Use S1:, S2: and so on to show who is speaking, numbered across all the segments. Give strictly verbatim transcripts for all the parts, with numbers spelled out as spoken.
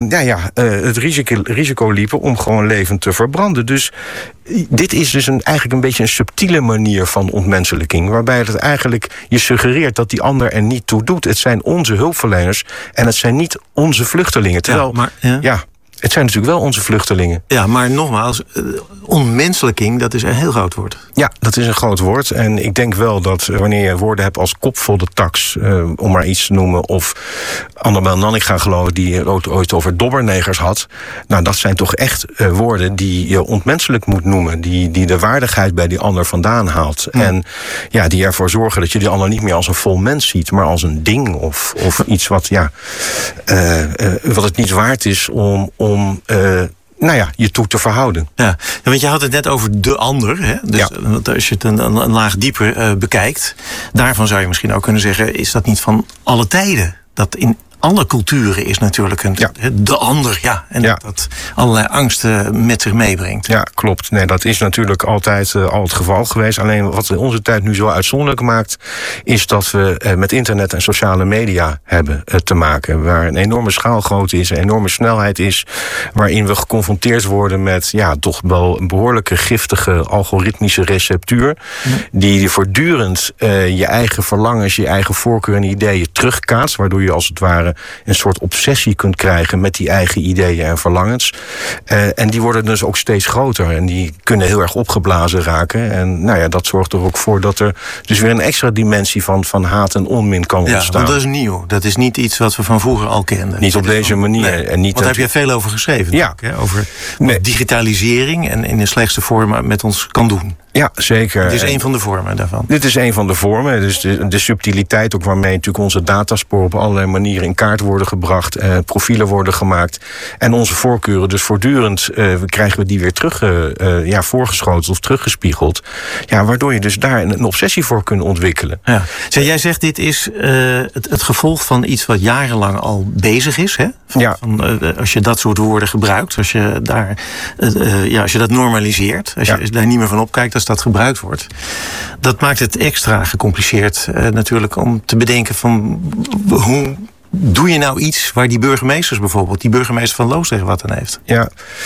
S1: nou ja, uh, het risico, risico liepen om gewoon levend te verbranden. Dus dit is dus een, eigenlijk een beetje een subtiele manier van ontmenselijking, waarbij het eigenlijk je suggereert dat die ander er niet toe doet. Het zijn onze hulpverleners en het zijn niet onze vluchtelingen. Terwijl, ja, maar, ja. ja het zijn natuurlijk wel onze vluchtelingen.
S2: Ja, maar nogmaals, onmenselijking, dat is een heel groot woord.
S1: Ja, dat is een groot woord. En ik denk wel dat wanneer je woorden hebt als kopvolle tax, uh, om maar iets te noemen, of Annabel Nanninga geloof ik, die ooit, ooit over dobbernegers had. Nou, dat zijn toch echt uh, woorden die je ontmenselijk moet noemen. Die, die de waardigheid bij die ander vandaan haalt. Ja. En ja, die ervoor zorgen dat je die ander niet meer als een vol mens ziet, maar als een ding of, of iets wat, ja, uh, uh, wat het niet waard is om, om uh, nou ja, je toe te verhouden.
S2: Ja, want je had het net over de ander. Hè? Dus ja. Als je het een, een laag dieper uh, bekijkt, daarvan zou je misschien ook kunnen zeggen, is dat niet van alle tijden? Dat in alle culturen is natuurlijk een, ja. de ander, ja. En ja. dat, dat allerlei angsten met zich meebrengt.
S1: Ja, klopt. Nee, dat is natuurlijk altijd uh, al het geval geweest. Alleen wat in onze tijd nu zo uitzonderlijk maakt, is dat we uh, met internet en sociale media hebben uh, te maken. Waar een enorme schaalgrootte is, een enorme snelheid is, waarin we geconfronteerd worden met ja, toch wel een behoorlijke giftige algoritmische receptuur, ja. die voortdurend uh, je eigen verlangens, je eigen voorkeur en ideeën terugkaatst, waardoor je als het ware een soort obsessie kunt krijgen met die eigen ideeën en verlangens. Uh, en die worden dus ook steeds groter. En die kunnen heel erg opgeblazen raken. En nou ja, dat zorgt er ook voor dat er dus weer een extra dimensie van, van haat en onmin kan
S2: ja,
S1: ontstaan.
S2: Want dat is nieuw. Dat is niet iets wat we van vroeger al kenden.
S1: Niet op
S2: dat
S1: deze
S2: van,
S1: manier.
S2: Nee.
S1: En niet
S2: Want daar heb jij veel over geschreven.
S1: Ja.
S2: Hè? Over
S1: nee.
S2: wat digitalisering en in de slechtste vorm met ons kan doen.
S1: Ja, zeker.
S2: Dit is een van de vormen daarvan.
S1: Dit is een van de vormen. Dus de, de subtiliteit ook waarmee natuurlijk onze datasporen op allerlei manieren in kaart worden gebracht, eh, profielen worden gemaakt. En onze voorkeuren dus voortdurend eh, krijgen we die weer terug uh, uh, ja, voorgeschoteld of teruggespiegeld. Ja, waardoor je dus daar een, een obsessie voor kunt ontwikkelen.
S2: Ja. Zeg, jij zegt dit is uh, het, het gevolg van iets wat jarenlang al bezig is. Hè? Van,
S1: ja.
S2: van, uh, als je dat soort woorden gebruikt, als je, daar, uh, uh, ja, als je dat normaliseert, als je ja. daar niet meer van opkijkt, als dat gebruikt wordt. Dat maakt het extra gecompliceerd uh, natuurlijk om te bedenken van hoe doe je nou iets waar die burgemeesters bijvoorbeeld, die burgemeester van Loosdrecht wat aan heeft?
S1: Ja,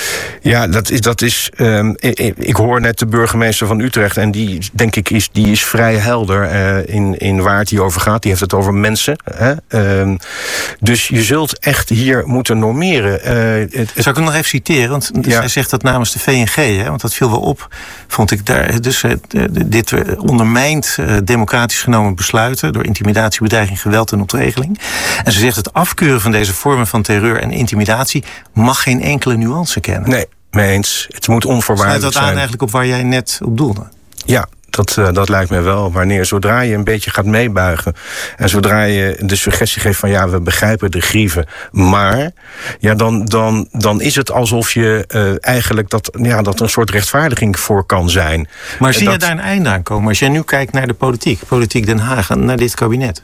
S1: ja dat is. Dat is um, ik, ik hoor net de burgemeester van Utrecht en die, denk ik, is, die is vrij helder uh, in, in waar het hier over gaat. Die heeft het over mensen. Hè? Um, dus je zult echt hier moeten normeren. Uh, het,
S2: Zou ik hem nog even citeren? Want dus ja. hij zegt dat namens de V N G, hè? Want dat viel wel op, vond ik daar. Dus uh, dit ondermijnt uh, democratisch genomen besluiten door intimidatie, bedreiging, geweld en ontregeling. En ze zegt, het afkeuren van deze vormen van terreur en intimidatie mag geen enkele nuance kennen.
S1: Nee, mee eens. Het moet onvoorwaardelijk zijn.
S2: Sluit dat aan eigenlijk op waar jij net op doelde?
S1: Ja. Dat, uh, dat lijkt me wel. Wanneer, zodra je een beetje gaat meebuigen en zodra je de suggestie geeft van ja, we begrijpen de grieven, maar ja, dan, dan, dan is het alsof je uh, eigenlijk dat, ja, dat er een soort rechtvaardiging voor kan zijn.
S2: Maar zie
S1: dat...
S2: je daar een einde aan komen? Als jij nu kijkt naar de politiek, politiek Den Haag en naar dit kabinet.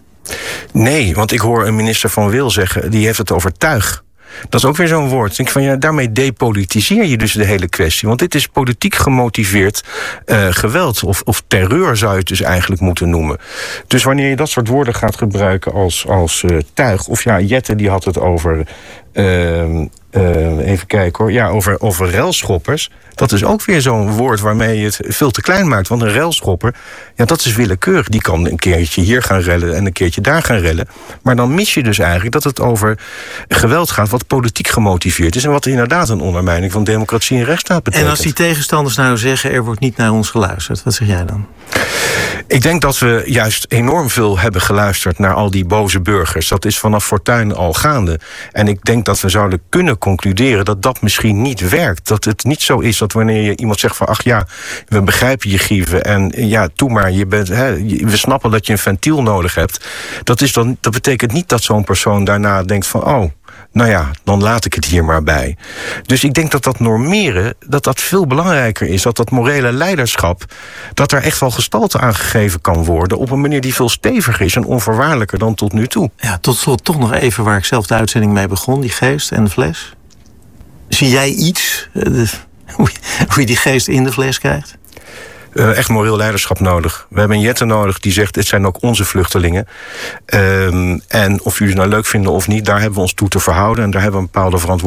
S1: Nee, want ik hoor een minister van Wil zeggen, die heeft het over tuig. Dat is ook weer zo'n woord. Ik denk van ja, daarmee depolitiseer je dus de hele kwestie. Want dit is politiek gemotiveerd uh, geweld of, of terreur zou je het dus eigenlijk moeten noemen. Dus wanneer je dat soort woorden gaat gebruiken als, als uh, tuig, of ja, Jette die had het over Uh, uh, even kijken hoor. Ja, over, over relschoppers. Dat is ook weer zo'n woord waarmee je het veel te klein maakt. Want een relschopper, ja, dat is willekeurig. Die kan een keertje hier gaan rellen en een keertje daar gaan rellen. Maar dan mis je dus eigenlijk dat het over geweld gaat wat politiek gemotiveerd is. En wat inderdaad een ondermijning van democratie en rechtsstaat betekent.
S2: En als die tegenstanders nou zeggen, er wordt niet naar ons geluisterd. Wat zeg jij dan?
S1: Ik denk dat we juist enorm veel hebben geluisterd naar al die boze burgers. Dat is vanaf Fortuyn al gaande. En ik denk dat we zouden kunnen concluderen dat dat misschien niet werkt. Dat het niet zo is dat wanneer je iemand zegt van ach ja, we begrijpen je grieven en ja, toe maar, je bent, hè, we snappen dat je een ventiel nodig hebt. Dat, is dan, dat betekent niet dat zo'n persoon daarna denkt van oh, nou ja, dan laat ik het hier maar bij. Dus ik denk dat dat normeren, dat dat veel belangrijker is. Dat dat morele leiderschap, dat er echt wel gestalte aan gegeven kan worden op een manier die veel steviger is en onvoorwaardelijker dan tot nu toe.
S2: Ja, tot slot toch nog even waar ik zelf de uitzending mee begon, die geest en de fles. Zie jij iets, de, hoe je die geest in de fles krijgt?
S1: Uh, echt moreel leiderschap nodig. We hebben een Jette nodig die zegt, dit zijn ook onze vluchtelingen. Um, en of jullie het nou leuk vinden of niet, daar hebben we ons toe te verhouden en daar hebben we een bepaalde verantwoordelijkheid.